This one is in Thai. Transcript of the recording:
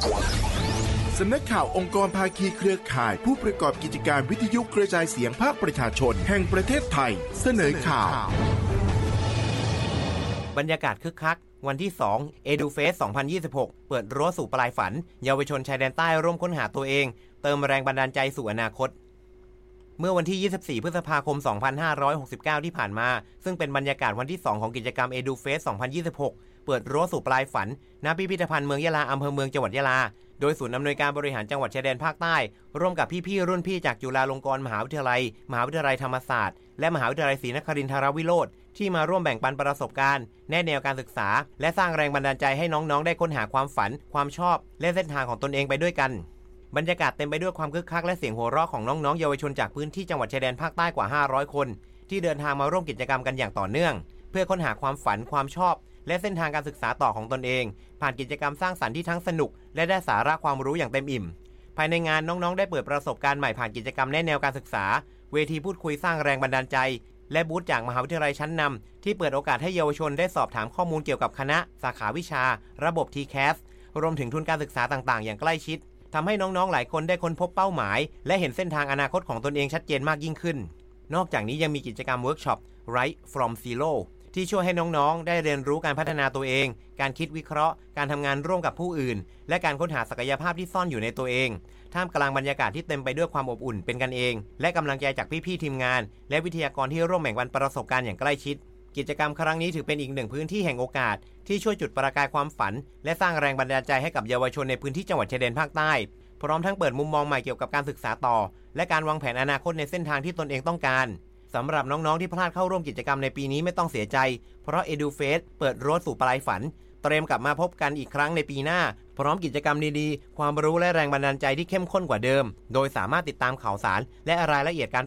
สำนักข่าวองค์กรภาคีเครือข่ายผู้ประกอบกิจการวิทยุกระจายเสียงภาคประชาชนแห่งประเทศไทยเสนอข่าวบรรยากาศคึกคักวันที่2 EduFest 2026 เปิดรั้วสู่ปลายฝันเยาวชนชายแดนใต้ร่วมค้นหาตัวเองเติมแรงบันดาลใจสู่อนาคตเมื่อวันที่ 24 พฤษภาคม 2569 ที่ผ่านมาซึ่งเป็นบรรยากาศวันที่2ของกิจกรรม EduFest 2026 เปิดรั้วสู่ปลายฝันณพิพิธภัณฑ์เมืองยะลาอำเภอเมืองจังหวัดยะลาโดยศูนย์อำนวยการบริหารจังหวัดชายแดนภาคใต้ร่วมกับพี่ๆรุ่นพี่จากจุฬาลงกรณ์มหาวิทยาลัยมหาวิทยาลัยธรรมศาสตร์และมหาวิทยาลัยศรีนครินทรวิโรธที่มาร่วมแบ่งปันประสบการณ์แนะแนวการศึกษาและสร้างแรงบันดาลใจให้น้องๆได้ค้นหาความฝันความชอบและเส้นทางของตนเองไปด้วยกันบรรยากาศเต็มไปด้วยความคึกคักและเสียงหัวเราะของน้องๆเยาวชนจากพื้นที่จังหวัดชายแดนภาคใต้กว่า500คนที่เดินทางมาร่วมกิจกรรมกันอย่างต่อเนื่องเพื่อค้นหาความฝันความชอบและเส้นทางการศึกษาต่อของตนเองผ่านกิจกรรมสร้างสรรค์ที่ทั้งสนุกและได้สาระความรู้อย่างเต็มอิ่มภายในงานน้องๆได้เปิดประสบการณ์ใหม่ผ่านกิจกรรมแนะแนวการศึกษาเวทีพูดคุยสร้างแรงบันดาลใจและบูธจากมหาวิทยาลัยชั้นนำที่เปิดโอกาสให้เยาวชนได้สอบถามข้อมูลเกี่ยวกับคณะสาขาวิชาระบบ TCAS รวมถึงทุนการศึกษาต่างๆอย่างใกล้ชิดทำให้น้องๆหลายคนได้ค้นพบเป้าหมายและเห็นเส้นทางอนาคตของตนเองชัดเจนมากยิ่งขึ้นนอกจากนี้ยังมีกิจกรรมเวิร์กช็อป Right from Zeroที่ช่วยให้น้องๆได้เรียนรู้การพัฒนาตัวเองการคิดวิเคราะห์การทำงานร่วมกับผู้อื่นและการค้นหาศักยภาพที่ซ่อนอยู่ในตัวเองท่ามกลางบรรยากาศที่เต็มไปด้วยความอบอุ่นเป็นกันเองและกำลังใจจากพี่ๆทีมงานและวิทยากรที่ร่วมแบ่งปันประสบการณ์อย่างใกล้ชิดกิจกรรมครั้งนี้ถือเป็นอีกหนึ่งพื้นที่แห่งโอกาสที่ช่วยจุดประกายความฝันและสร้างแรงบันดาลใจให้กับเยาวชนในพื้นที่จังหวัดชายแดนภาคใต้พร้อมทั้งเปิดมุมมองใหม่เกี่ยวกับการศึกษาต่อและการวางแผนอนาคตในเส้นทางที่ตนเองต้องการสำหรับน้องๆที่พลาดเข้าร่วมกิจกรรมในปีนี้ไม่ต้องเสียใจเพราะ EduFest เปิดรั้วสู่ปลายฝันเตรียมกลับมาพบกันอีกครั้งในปีหน้าพร้อมกิจกรรมดีๆความรู้และแรงบันดาลใจที่เข้มข้นกว่าเดิมโดยสามารถติดตามข่าวสารและรายละเอียดการ